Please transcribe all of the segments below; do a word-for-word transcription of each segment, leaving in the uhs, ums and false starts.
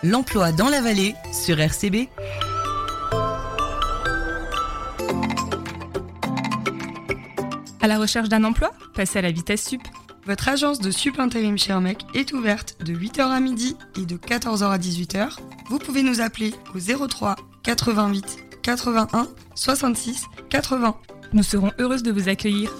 L'emploi dans la vallée sur R C B. À la recherche d'un emploi ? Passez à la vitesse sup. Votre agence de sup intérim chez Hermec est ouverte de huit heures à midi et de quatorze heures à dix-huit heures. Vous pouvez nous appeler au zéro trois quatre-vingt-huit quatre-vingt-un soixante-six quatre-vingts. Nous serons heureuses de vous accueillir.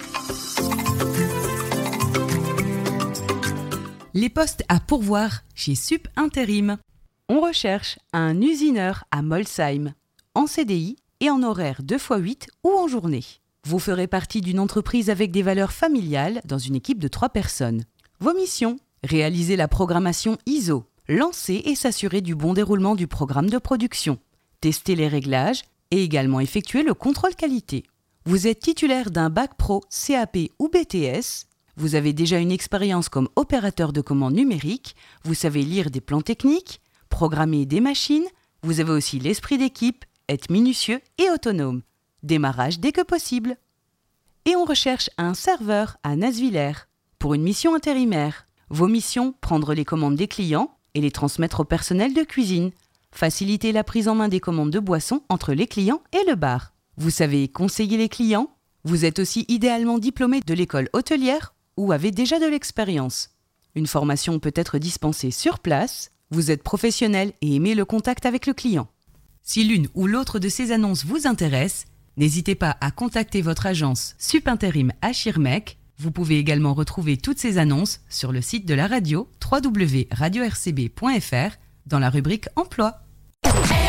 Les postes à pourvoir chez Sup Intérim. On recherche un usineur à Molsheim, en C D I et en horaire deux fois huit ou en journée. Vous ferez partie d'une entreprise avec des valeurs familiales dans une équipe de trois personnes. Vos missions : réaliser la programmation I S O, lancer et s'assurer du bon déroulement du programme de production, tester les réglages et également effectuer le contrôle qualité. Vous êtes titulaire d'un bac pro, C A P ou B T S. Vous avez déjà une expérience comme opérateur de commande numérique. Vous savez lire des plans techniques, programmer des machines. Vous avez aussi l'esprit d'équipe, être minutieux et autonome. Démarrage dès que possible. Et on recherche un serveur à Nasviller pour une mission intérimaire. Vos missions : prendre les commandes des clients et les transmettre au personnel de cuisine. Faciliter la prise en main des commandes de boissons entre les clients et le bar. Vous savez conseiller les clients. Vous êtes aussi idéalement diplômé de l'école hôtelière ou avez déjà de l'expérience. Une formation peut être dispensée sur place. Vous êtes professionnel et aimez le contact avec le client. Si l'une ou l'autre de ces annonces vous intéresse, n'hésitez pas à contacter votre agence Sup Intérim à Schirmeck. Vous pouvez également retrouver toutes ces annonces sur le site de la radio w w w point radio r c b point f r dans la rubrique Emploi.